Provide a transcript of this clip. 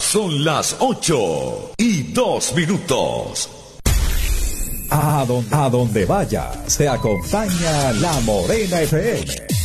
Son las 8:02. A donde vayas, te acompaña La Morena FM.